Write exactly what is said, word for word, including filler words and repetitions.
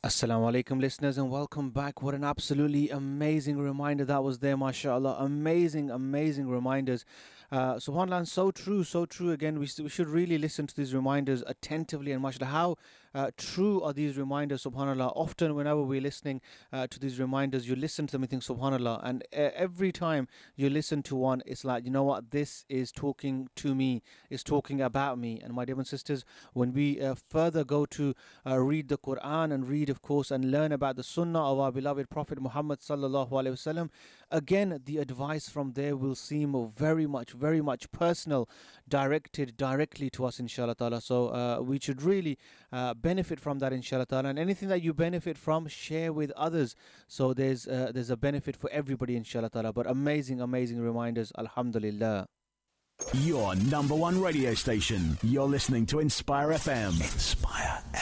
Assalamu alaikum, listeners, and welcome back. What an absolutely amazing reminder that was there, mashallah. Amazing, amazing reminders. Uh, SubhanAllah, and so true, so true. Again, we, we should really listen to these reminders attentively, and mashallah, how uh, true are these reminders, SubhanAllah. Often, whenever we're listening uh, to these reminders, you listen to them and think, SubhanAllah, and uh, every time you listen to one, it's like, you know what, this is talking to me, it's talking about me. And my dear and sisters, when we uh, further go to uh, read the Quran and read, of course, and learn about the sunnah of our beloved Prophet Muhammad sallallahu alaihi wasallam, again, the advice from there will seem very much, very much personal, directed directly to us, inshallah ta'ala. So uh, we should really uh, benefit from that, inshallah ta'ala. And anything that you benefit from, share with others. So there's uh, there's a benefit for everybody, inshallah ta'ala. But amazing, amazing reminders, alhamdulillah. Your number one radio station. You're listening to Inspire F M. Inspire F M.